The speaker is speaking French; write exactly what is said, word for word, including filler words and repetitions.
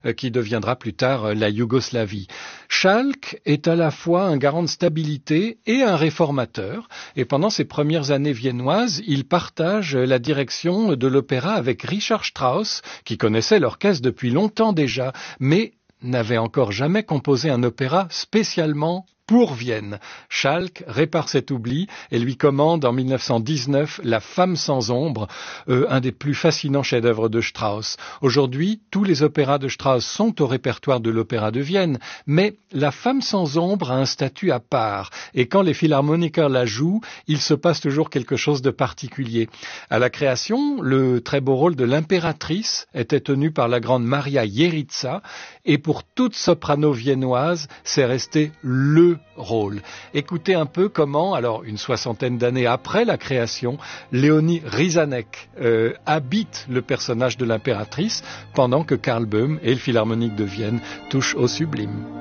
qui deviendra plus tard la Yougoslavie. Schalk est à la fois un garant de stabilité et un réformateur, et pendant ses premières années viennoises, il partage la direction de l'opéra avec Richard Strauss, qui connaissait l'orchestre depuis longtemps déjà, mais n'avait encore jamais composé un opéra spécialement pour Vienne. Schalk répare cet oubli et lui commande en mille neuf cent dix-neuf La Femme sans ombre, euh, un des plus fascinants chefs-d'œuvre de Strauss. Aujourd'hui, tous les opéras de Strauss sont au répertoire de l'Opéra de Vienne, mais La Femme sans ombre a un statut à part, et quand les philharmoniqueurs la jouent, il se passe toujours quelque chose de particulier. À la création, le très beau rôle de l'impératrice était tenu par la grande Maria Jeritza, et pour toute soprano viennoise, c'est resté le rôle. Écoutez un peu comment, alors une soixantaine d'années après la création, Léonie Rizanek euh, habite le personnage de l'impératrice pendant que Karl Böhm et le Philharmonique de Vienne touchent au sublime.